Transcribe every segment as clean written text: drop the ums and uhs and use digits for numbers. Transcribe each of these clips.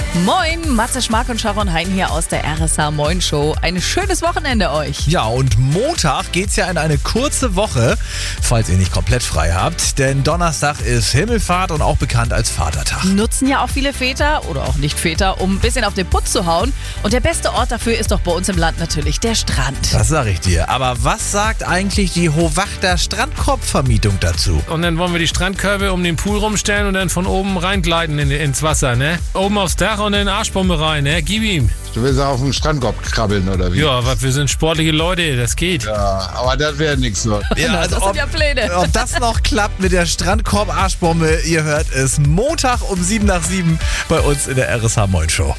Moin, Matze Schmark und Sharon Hein hier aus der RSH Moin Show. Ein schönes Wochenende euch. Ja, und Montag geht's ja in eine kurze Woche, falls ihr nicht komplett frei habt. Denn Donnerstag ist Himmelfahrt und auch bekannt als Vatertag. Nutzen ja auch viele Väter oder auch Nicht-Väter, um ein bisschen auf den Putz zu hauen. Und der beste Ort dafür ist doch bei uns im Land natürlich der Strand. Das sag ich dir. Aber was sagt eigentlich die Hohwachter Strandkorbvermietung dazu? Und dann wollen wir die Strandkörbe um den Pool rumstellen und dann von oben reingleiten ins Wasser, ne? Oben aufs Dach und in den Arschbombe rein, ne? Gib ihm. Du willst auf den Strandkorb krabbeln, oder wie? Ja, aber wir sind sportliche Leute, das geht. Ja, aber das wäre nichts so. Ja, Das sind ja Pläne. Ob das noch klappt mit der Strandkorb-Arschbombe, ihr hört es Montag um 7 nach 7 bei uns in der RSH Moin Show.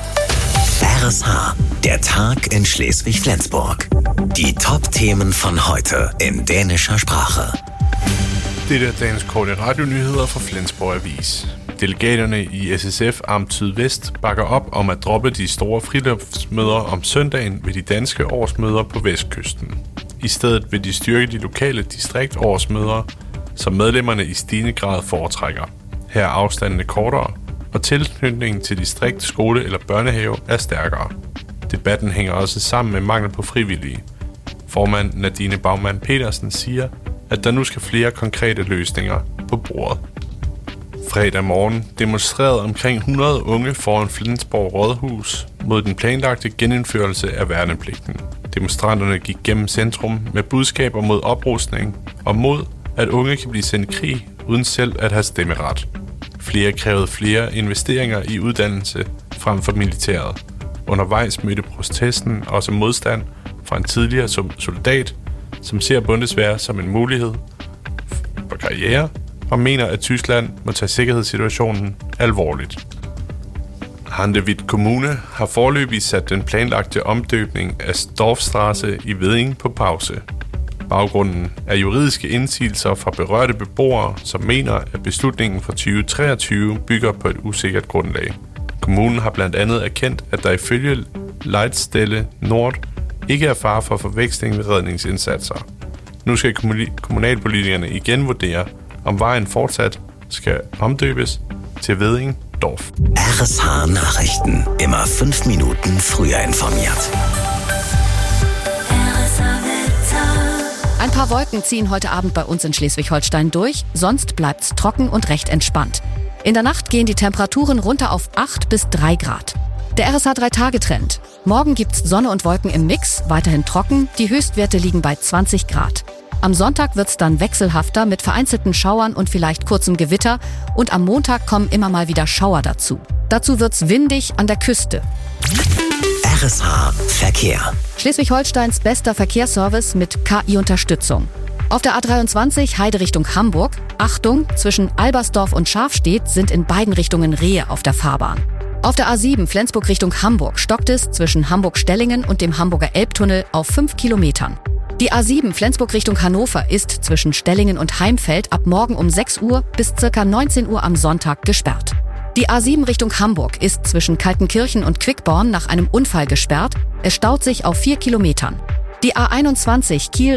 RSH, der Tag in Schleswig-Flensburg. Die Top-Themen von heute in dänischer Sprache. Det er dagens korte radionyheder fra Flensborg Avis. Delegaterne i SSF Amt Sydvest bakker op om at droppe de store friluftsmøder om søndagen ved de danske årsmøder på Vestkysten. I stedet vil de styrke de lokale distriktårsmøder, som medlemmerne i stigende grad foretrækker. Her er afstandene kortere, og tilknytningen til distrikt, skole eller børnehave er stærkere. Debatten hænger også sammen med mangel på frivillige. Formand Nadine Baumann Petersen siger, at der nu skal flere konkrete løsninger på bordet. Fredag morgen demonstrerede omkring 100 unge foran Flensborg Rådhus mod den planlagte genindførelse af værnepligten. Demonstranterne gik gennem centrum med budskaber mod oprustning og mod, at unge kan blive sendt i krig uden selv at have stemmeret. Flere krævede flere investeringer i uddannelse frem for militæret. Undervejs mødte protesten også modstand fra en tidligere soldat, som ser Bundeswehr som en mulighed for karriere og mener, at Tyskland må tage sikkerhedssituationen alvorligt. Handewitt Kommune har foreløbig sat den planlagte omdøbning af Dorfstraße i Veding på pause. Baggrunden er juridiske indsigelser fra berørte beboere, som mener, at beslutningen fra 2023 bygger på et usikkert grundlag. Kommunen har blandt andet erkendt, at der ifølge Leitstelle Nord ikke er fare for forveksling ved redningsindsatser. Nu skal kommunalpolitikerne igen vurdere, om vejen fortsat skal omdøbes til Veding Dorf. RSH Nachrichten. Immer 5 Minuten früher informiert. Ein paar Wolken ziehen heute Abend bei uns in Schleswig-Holstein durch, sonst bleibt's trocken und recht entspannt. In der Nacht gehen die Temperaturen runter auf 8 bis 3 Grad. Der RSH 3-Tage-Trend. Morgen gibt's Sonne und Wolken im Mix, weiterhin trocken, die Höchstwerte liegen bei 20 Grad. Am Sonntag wird's dann wechselhafter mit vereinzelten Schauern und vielleicht kurzem Gewitter und am Montag kommen immer mal wieder Schauer dazu. Dazu wird's windig an der Küste. RSH Verkehr. Schleswig-Holsteins bester Verkehrsservice mit KI-Unterstützung. Auf der A23 Heide Richtung Hamburg. Achtung, zwischen Albersdorf und Scharfstedt sind in beiden Richtungen Rehe auf der Fahrbahn. Auf der A7 Flensburg Richtung Hamburg stockt es zwischen Hamburg-Stellingen und dem Hamburger Elbtunnel auf 5 Kilometern. Die A7 Flensburg Richtung Hannover ist zwischen Stellingen und Heimfeld ab morgen um 6 Uhr bis ca. 19 Uhr am Sonntag gesperrt. Die A7 Richtung Hamburg ist zwischen Kaltenkirchen und Quickborn nach einem Unfall gesperrt. Es staut sich auf 4 Kilometern. Die A21 Kiel